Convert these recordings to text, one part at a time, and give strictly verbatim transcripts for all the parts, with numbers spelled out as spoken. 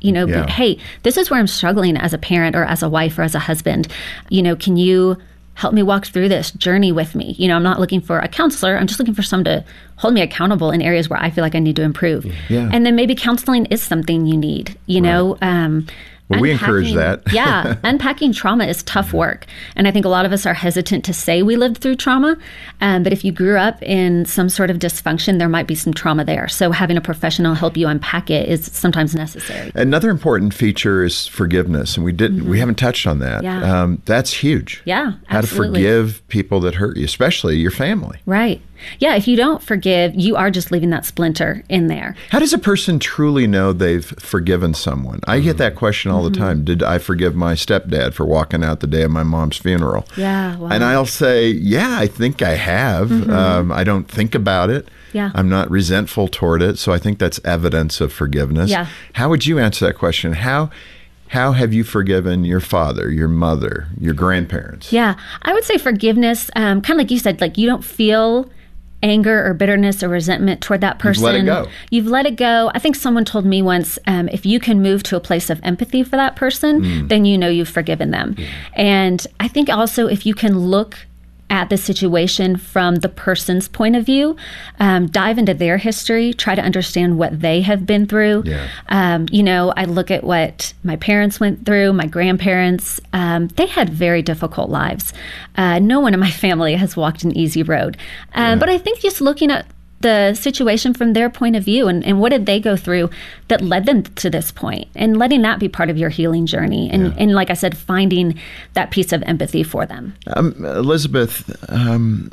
You know, Yeah. but, hey, this is where I'm struggling as a parent or as a wife or as a husband. You know, can you help me walk through this journey with me? You know, I'm not looking for a counselor. I'm just looking for someone to hold me accountable in areas where I feel like I need to improve. Yeah. And then maybe counseling is something you need, you know. Um, Well, we encourage unpacking- that. yeah. Unpacking trauma is tough work. And I think a lot of us are hesitant to say we lived through trauma. Um, but if you grew up in some sort of dysfunction, there might be some trauma there. So having a professional help you unpack it is sometimes necessary. Another important feature is forgiveness, and we didn't. Mm-hmm. We haven't touched on that. Yeah. Um, that's huge. Yeah, How absolutely. to forgive people that hurt you, especially your family. Right. Yeah. If you don't forgive, you are just leaving that splinter in there. How does a person truly know they've forgiven someone? I get that question all Mm-hmm. the time. Did I forgive my stepdad for walking out the day of my mom's funeral? Yeah. Wow. And I'll say, yeah, I think I have. Um, I don't think about it. Mm-hmm. Yeah. I'm not resentful toward it. So I think that's evidence of forgiveness. Yeah. How would you answer that question? How how have you forgiven your father, your mother, your grandparents? Yeah. I would say forgiveness, um, kind of like you said, like you don't feel anger or bitterness or resentment toward that person. let it go. You've let it go. I think someone told me once, um, if you can move to a place of empathy for that person, then you know you've forgiven them. And I think also if you can look at the situation from the person's point of view, um, dive into their history, try to understand what they have been through. Yeah. Um, you know, I look at what my parents went through, my grandparents. Um, they had very difficult lives. Uh, no one in my family has walked an easy road. Um, Yeah. But I think just looking at the situation from their point of view and, and what did they go through that led them to this point, and letting that be part of your healing journey. And, Yeah. and like I said, finding that piece of empathy for them. Um, Elizabeth, um,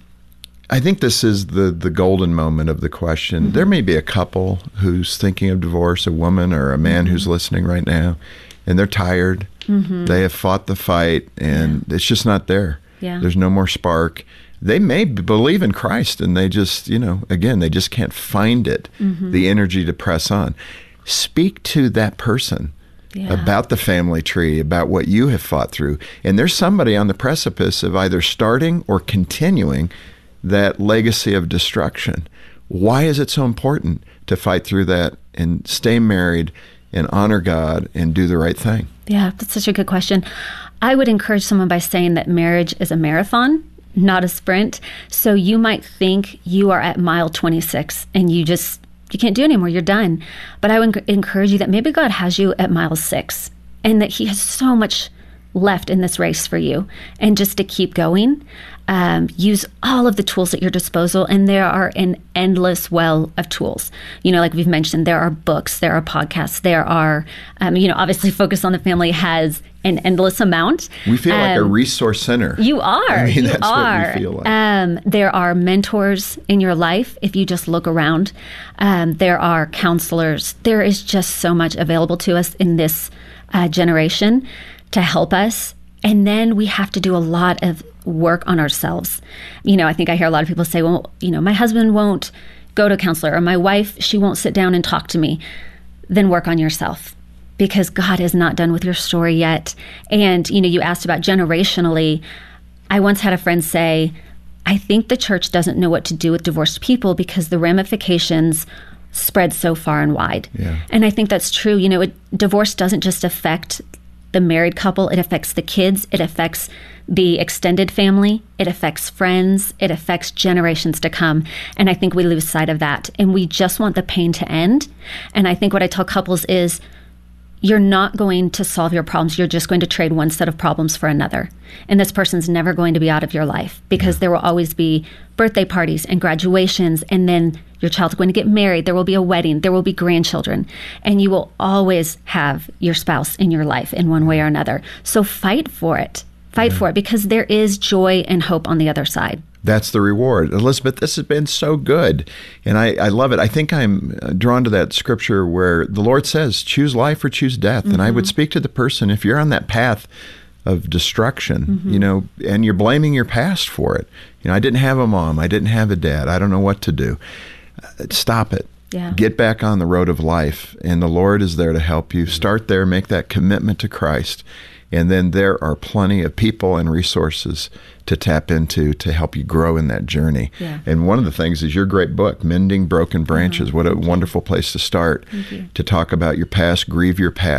I think this is the, the golden moment of the question. Mm-hmm. There may be a couple who's thinking of divorce, a woman or a man Mm-hmm. who's listening right now, and they're tired. Mm-hmm. They have fought the fight, and it's just not there. Yeah. There's no more spark. They may b- believe in Christ, and they just, you know, again, they just can't find it, Mm-hmm. the energy to press on. Speak to that person. Yeah. About the family tree, about what you have fought through. And there's somebody on the precipice of either starting or continuing that legacy of destruction. Why is it so important to fight through that and stay married and honor God and do the right thing? Yeah, that's such a good question. I would encourage someone by saying that marriage is a marathon, not a sprint. So you might think you are at mile twenty-six and you just, you can't do anymore, you're done. But I would enc- encourage you that maybe God has you at mile six and that he has so much left in this race for you, and just to keep going. Um, use all of the tools at your disposal, and there are an endless well of tools. You know, like we've mentioned, there are books, there are podcasts, there are, um, you know, obviously Focus on the Family has an endless amount. We feel like a Um, resource center. You are. I mean, you that's are. what we feel like. Um, there are mentors in your life if you just look around. Um, there are counselors. There is just so much available to us in this uh, generation to help us. And then we have to do a lot of work on ourselves. You know, I think I hear a lot of people say, well, you know, my husband won't go to a counselor, or my wife, she won't sit down and talk to me. Then work on yourself, because God is not done with your story yet. And, you know, you asked about generationally. I once had a friend say, I think the church doesn't know what to do with divorced people because the ramifications spread so far and wide. Yeah. And I think that's true. You know, it, divorce doesn't just affect the married couple, it affects the kids, it affects the extended family, it affects friends, it affects generations to come. And I think we lose sight of that. And we just want the pain to end. And I think what I tell couples is, you're not going to solve your problems. You're just going to trade one set of problems for another. And this person's never going to be out of your life, because there will always be birthday parties and graduations. And then your child's going to get married. There will be a wedding. There will be grandchildren. And you will always have your spouse in your life in one way or another. So fight for it. Fight for it, because there is joy and hope on the other side. That's the reward. Elizabeth, this has been so good. And I, I love it. I think I'm drawn to that scripture where the Lord says, choose life or choose death. Mm-hmm. And I would speak to the person, if you're on that path of destruction, mm-hmm. you know, and you're blaming your past for it. You know, I didn't have a mom. I didn't have a dad. I don't know what to do. Uh, stop it. Yeah. Get back on the road of life. And the Lord is there to help you. Start there. Make that commitment to Christ. And then there are plenty of people and resources to tap into to help you grow in that journey. Yeah. And one of the things is your great book, Mending Broken Branches. Uh-huh. What a wonderful place to start to talk about your past, grieve your past.